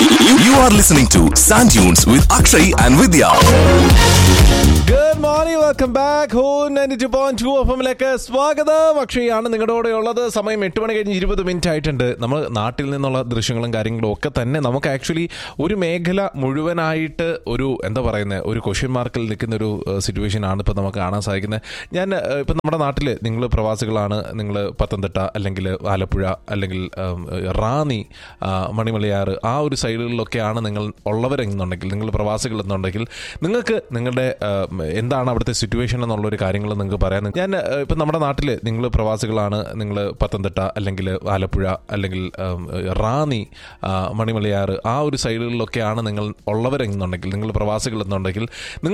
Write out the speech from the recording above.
You are listening to Sand Dunes with Akshay and Vidya. Good morning, welcome back. Home 92.2 FM-ലേക്ക് സ്വാഗതം. അക്ഷയാണ് നിങ്ങളുടെ കൂടെ ഉള്ളത്. സമയം 8 മണി കഴിഞ്ഞ് 20 മിനിറ്റ് ആയിട്ടുണ്ട്. നമ്മൾ നാട്ടിൽ നിന്നുള്ള ദൃശ്യങ്ങളും കാര്യങ്ങളും ഒക്കെ തന്നെ നമുക്ക് ആക്ച്വലി ഒരു മേഖല മുഴുവനായിട്ട് ഒരു എന്താ പറയുന്നത് ഒരു ക്വസ്റ്റ്യൻ മാർക്കിൽ നിൽക്കുന്ന ഒരു സിറ്റുവേഷൻ ആണ് ഇപ്പോൾ നമുക്ക് കാണാൻ സാധിക്കുന്നത്. ഞാൻ ഇപ്പം നമ്മുടെ നാട്ടിൽ നിങ്ങൾ പ്രവാസികളാണ്, നിങ്ങൾ പത്തനംതിട്ട അല്ലെങ്കിൽ ആലപ്പുഴ അല്ലെങ്കിൽ റാന്നി, മണിമലയാറ് ആ ഒരു സൈഡുകളിലൊക്കെയാണ് നിങ്ങൾ ഉള്ളവരെന്നുണ്ടെങ്കിൽ, നിങ്ങൾ പ്രവാസികൾ എന്നുണ്ടെങ്കിൽ നിങ്ങൾക്ക് നിങ്ങളുടെ എന്താണ് അവിടുത്തെ സിറ്റുവേഷൻ എന്നുള്ളൊരു കാര്യങ്ങൾ നിങ്ങൾക്ക് പറയാൻ. ഞാൻ ഇപ്പം നമ്മുടെ നാട്ടിൽ നിങ്ങൾ പ്രവാസികളാണ്, നിങ്ങൾ പത്തനംതിട്ട അല്ലെങ്കിൽ ആലപ്പുഴ അല്ലെങ്കിൽ റാന്നി, മണിമലയാറ് ആ ഒരു സൈഡുകളിലൊക്കെയാണ് നിങ്ങൾ ഉള്ളവരെന്നുണ്ടെങ്കിൽ, നിങ്ങൾ പ്രവാസികൾ എന്നുണ്ടെങ്കിൽ